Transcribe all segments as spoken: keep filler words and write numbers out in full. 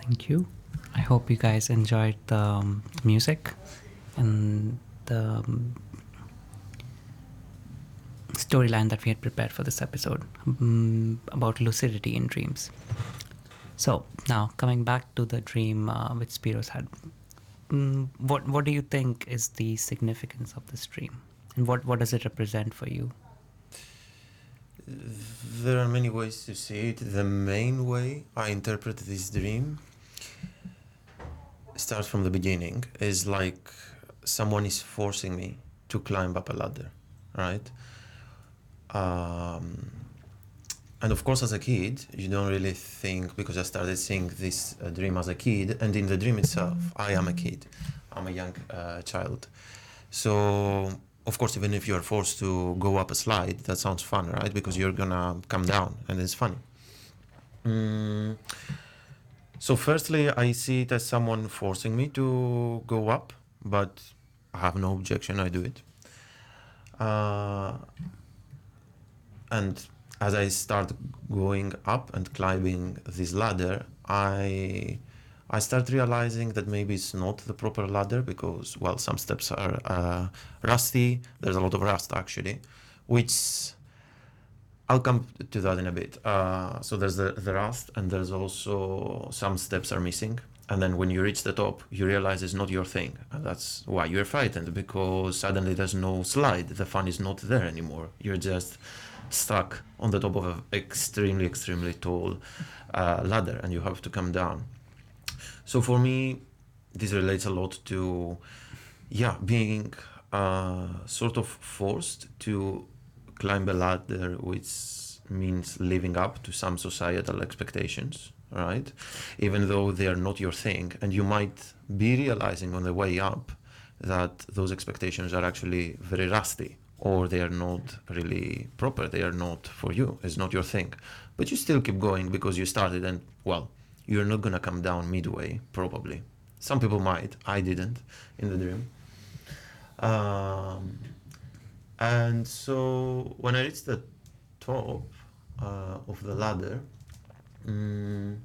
Thank you. I hope you guys enjoyed the um, music and the um, storyline that we had prepared for this episode um, about lucidity in dreams. So now coming back to the dream uh, which Spiros had, um, what what do you think is the significance of this dream, and what what does it represent for you? There are many ways to see it. The main way I interpret this dream starts from the beginning. Is like someone is forcing me to climb up a ladder, right? Um, and of course, as a kid, you don't really think, because I started seeing this uh, dream as a kid, and in the dream itself, I am a kid. I'm a young uh, child. So, of course, even if you're forced to go up a slide, that sounds fun, right? Because you're gonna come down, and it's funny. Mm, so, firstly, I see it as someone forcing me to go up, but I have no objection, I do it. Uh, and as I start going up and climbing this ladder, I I start realizing that maybe it's not the proper ladder because, well, some steps are uh, rusty. There's a lot of rust actually, which I'll come to that in a bit. Uh, so there's the, the rust, and there's also some steps are missing. And then when you reach the top, you realize it's not your thing. And that's why you're frightened, because suddenly there's no slide. The fun is not there anymore. You're just stuck on the top of an extremely, extremely tall uh, ladder, and you have to come down. So for me, this relates a lot to, yeah, being uh, sort of forced to climb a ladder, which means living up to some societal expectations, right? Even though they are not your thing, and you might be realizing on the way up that those expectations are actually very rusty, or they are not really proper, they are not for you, it's not your thing. But you still keep going because you started, and, well, you're not gonna come down midway, probably. Some people might, I didn't in the dream. Um, and so when I reached the top uh, of the ladder, um,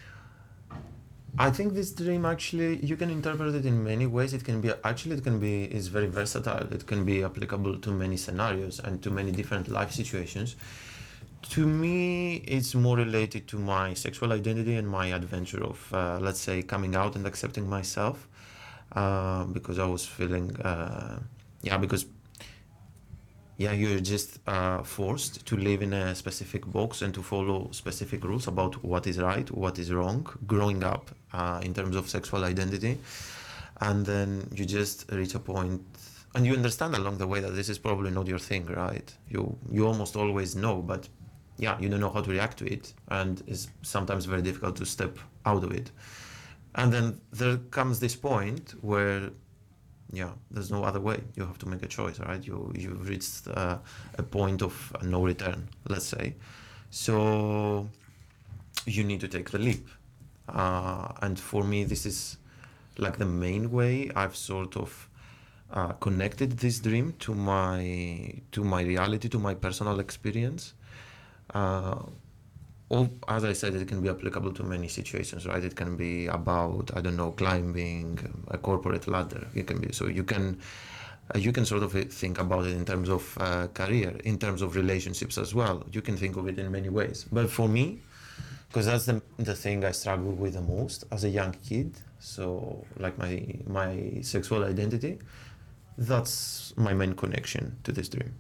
I think this dream actually, you can interpret it in many ways. It can be, actually, it can be, is very versatile. It can be applicable to many scenarios and to many different life situations. To me, it's more related to my sexual identity and my adventure of, uh, let's say, coming out and accepting myself. Uh, because I was feeling, uh, yeah, because yeah, you're just uh, forced to live in a specific box and to follow specific rules about what is right, what is wrong, growing up uh, in terms of sexual identity. And then you just reach a point, and you understand along the way that this is probably not your thing, right? You you almost always know, but yeah, you don't know how to react to it, and it's sometimes very difficult to step out of it. And then there comes this point where, yeah, there's no other way. You have to make a choice, right? You you've reached uh, a point of no return, let's say. So you need to take the leap. Uh, and for me, this is like the main way I've sort of uh, connected this dream to my to my reality, to my personal experience. Uh, all, as I said, it can be applicable to many situations, right? It can be about, I don't know, climbing a corporate ladder. It can be so you can uh, you can sort of think about it in terms of uh, career, in terms of relationships as well. You can think of it in many ways. But for me, because that's the the thing I struggled with the most as a young kid. So, like my my sexual identity, that's my main connection to this dream.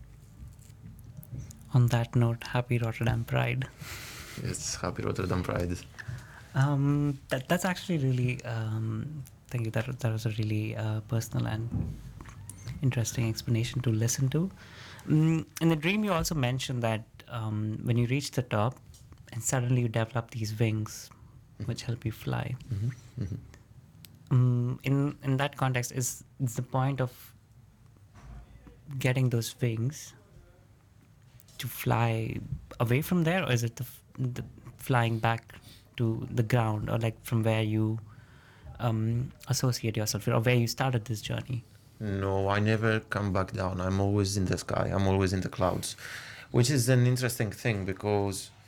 On that note, happy Rotterdam Pride. Yes, happy Rotterdam Pride. Um, that that's actually really um, thank you. That that was a really uh, personal and interesting explanation to listen to. Um, in the dream, you also mentioned that um, when you reach the top, and suddenly you develop these wings, which help you fly. Mm-hmm. Mm-hmm. Um, in in that context, is, is the point of getting those wings to fly away from there, or is it the, the flying back to the ground, or like from where you um, associate yourself, or where you started this journey? No, I never come back down. I'm always in the sky. I'm always in the clouds, which is an interesting thing because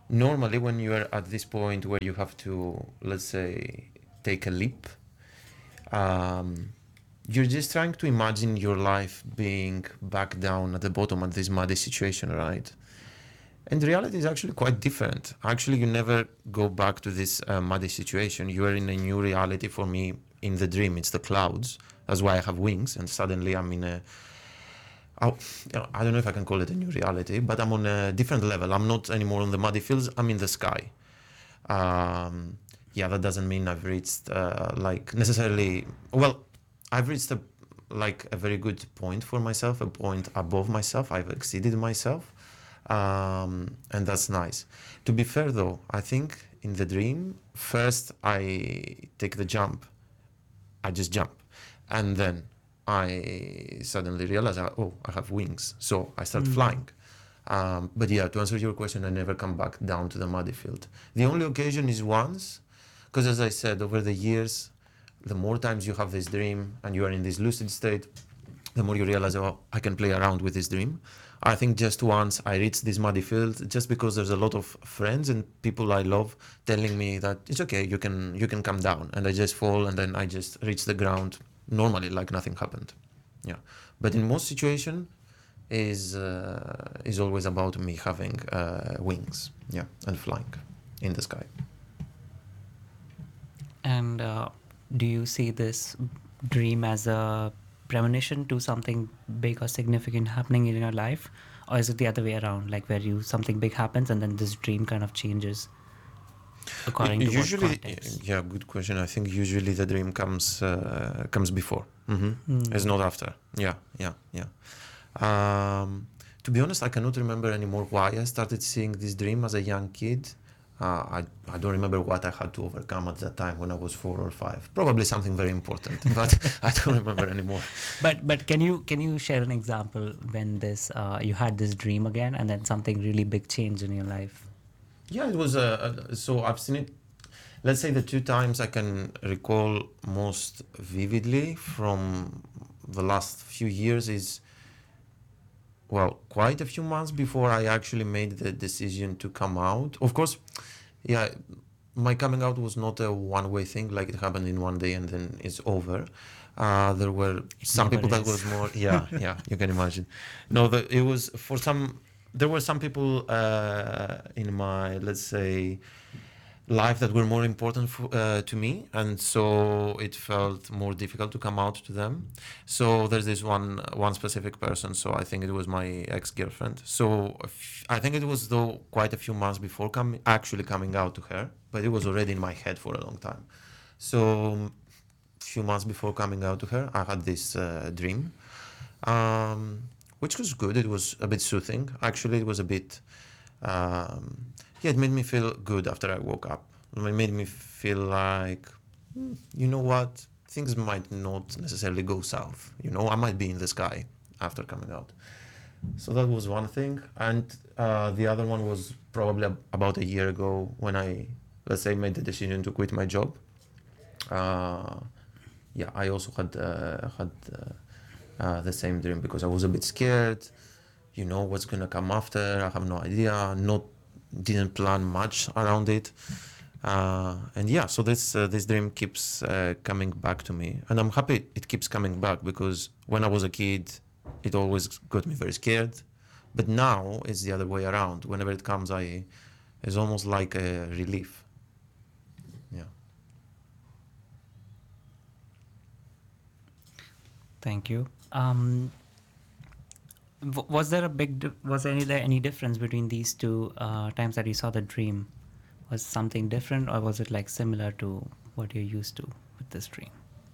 normally when you are at this point where you have to, let's say, take a leap, um, you're just trying to imagine your life being back down at the bottom at this muddy situation, right? And the reality is actually quite different. Actually, you never go back to this uh, muddy situation. You are in a new reality. For me, in the dream, it's the clouds. That's why I have wings, and suddenly I'm in a, oh, you know, I don't know if I can call it a new reality, but I'm on a different level. I'm not anymore on the muddy fields. I'm in the sky. Um, yeah, that doesn't mean I've reached uh, like necessarily. Well, I've reached a like a very good point for myself, a point above myself. I've exceeded myself, um, and that's nice. To be fair, though, I think in the dream, first I take the jump. I just jump, and then I suddenly realize, uh, oh, I have wings, so I start flying. Um, but yeah, to answer your question, I never come back down to the muddy field. The only occasion is once, because as I said, over the years, the more times you have this dream and you are in this lucid state, the more you realize, oh, I can play around with this dream. I think just once I reached this muddy field, just because there's a lot of friends and people I love telling me that it's okay, you can you can come down, and I just fall and then I just reach the ground normally, like nothing happened. Yeah, but in most situation, is uh, is always about me having uh, wings, yeah, and flying in the sky. And uh, do you see this dream as a premonition to something big or significant happening in your life, or is it the other way around, like where you something big happens and then this dream kind of changes according to what Usually, context? yeah, good question. I think usually the dream comes uh, comes before. Mm-hmm. It's not after. Yeah, yeah, yeah. Um, to be honest, I cannot remember anymore why I started seeing this dream as a young kid. Uh, I, I don't remember what I had to overcome at that time when I was four or five. Probably something very important, but I don't remember anymore. But but can you can you share an example when this uh, you had this dream again and then something really big changed in your life? Yeah, it was a, a so I've seen it. Let's say the two times I can recall most vividly from the last few years is, well, quite a few months before I actually made the decision to come out. Of course, yeah, my coming out was not a one-way thing, like it happened in one day and then it's over. Uh, there were some never people that is. was more, yeah, yeah, you can imagine. No, the, it was for some, there were some people uh, in my, let's say, life that were more important for, uh, to me, and so it felt more difficult to come out to them. So there's this one one specific person, so I think it was my ex-girlfriend. So f- I think it was though quite a few months before coming actually coming out to her, but it was already in my head for a long time. So few months before coming out to her, I had this uh, dream, um, which was good. It was a bit soothing. Actually, it was a bit um, yeah, it made me feel good after I woke up. It made me feel like, "Hmm, you know what, things might not necessarily go south. You know, I might be in the sky after coming out." So that was one thing. And uh, the other one was probably ab- about a year ago when I, let's say, made the decision to quit my job. Uh, yeah, I also had uh, had uh, uh, the same dream because I was a bit scared. You know what's gonna come after. I have no idea. Not didn't plan much around it. Uh, and yeah, so this uh, this dream keeps uh, coming back to me, and I'm happy it keeps coming back because when I was a kid, it always got me very scared. But now it's the other way around. Whenever it comes, I it's almost like a relief. Yeah. Thank you. Um, w- was there a big di- was any there any difference between these two uh, times that you saw the dream? Was something different, or was it like similar to what you're used to with this dream?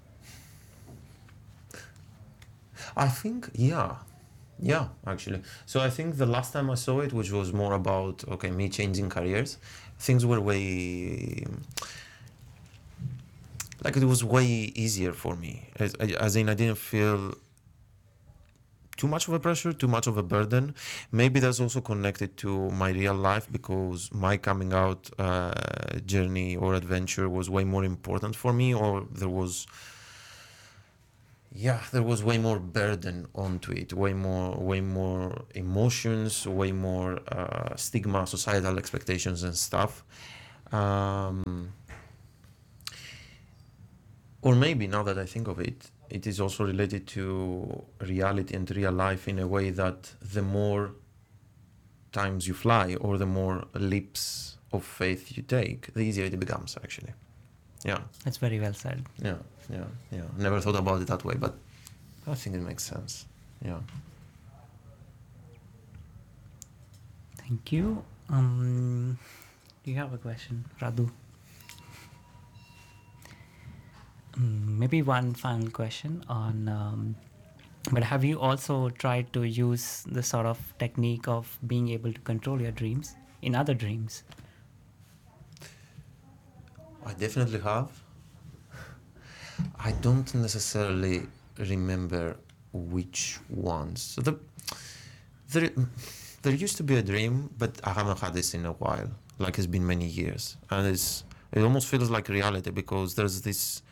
I think, yeah, yeah, actually. So I think the last time I saw it, which was more about, okay, me changing careers, things were way, like it was way easier for me. As, as in, I didn't feel too much of a pressure, too much of a burden. Maybe that's also connected to my real life because my coming out uh, journey or adventure was way more important for me, or there was yeah, there was way more burden onto it, way more, way more emotions, way more uh, stigma, societal expectations and stuff. Um, or maybe now that I think of it, it is also related to reality and real life in a way that the more times you fly or the more leaps of faith you take, the easier it becomes actually. Yeah, That's very well said. yeah, yeah, yeah. Never thought about it that way, but I think it makes sense. Yeah. Thank you. Um, do you have a question, Radu? Um, maybe one final question on. Um, but have you also tried to use the sort of technique of being able to control your dreams in other dreams? I definitely have. I don't necessarily remember which ones. So the there there used to be a dream, but I haven't had this in a while. Like it's been many years, and it's it almost feels like reality because there's this.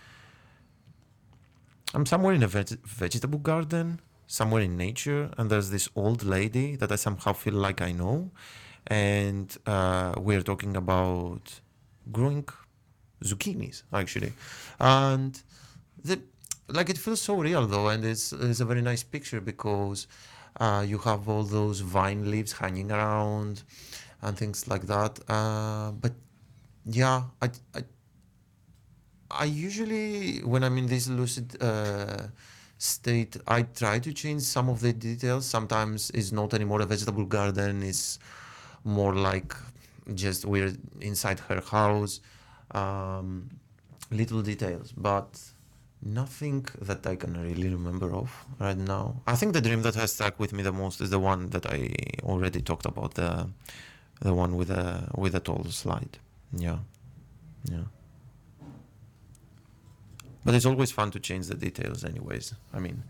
I'm somewhere in a veg- vegetable garden, somewhere in nature, and there's this old lady that I somehow feel like I know, and uh, we're talking about growing zucchinis actually, and the like it feels so real though, and it's it's a very nice picture because uh, you have all those vine leaves hanging around and things like that. Uh, but yeah, I, I I usually when I'm in this lucid uh, state, I try to change some of the details. Sometimes it's not anymore a vegetable garden; it's more like just we're inside her house. Um, little details, but nothing that I can really remember of right now. I think the dream that has stuck with me the most is the one that I already talked about, the the one with a with a tall slide. Yeah, yeah. But it's always fun to change the details, anyways. I mean,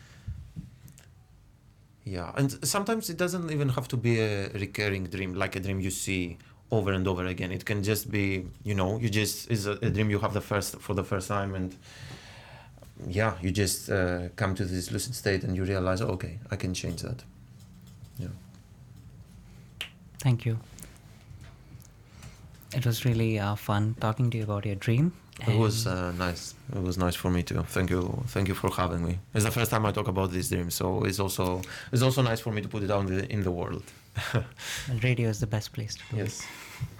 yeah, and sometimes it doesn't even have to be a recurring dream, like a dream you see over and over again. It can just be, you know, you just is a, a dream you have the first for the first time, and yeah, you just uh, come to this lucid state and you realize, oh, okay, I can change that. Yeah. Thank you. It was really uh, fun talking to you about your dream. It was uh, nice. It was nice for me too. Thank you. Thank you for having me. It's the first time I talk about this dream, so it's also it's also nice for me to put it out in the, in the world. And radio is the best place to do it. Yes.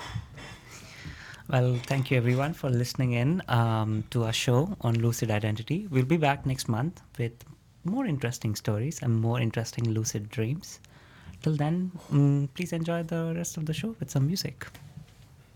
Well, thank you everyone for listening in um, to our show on lucid identity. We'll be back next month with more interesting stories and more interesting lucid dreams. Till then, mm, please enjoy the rest of the show with some music.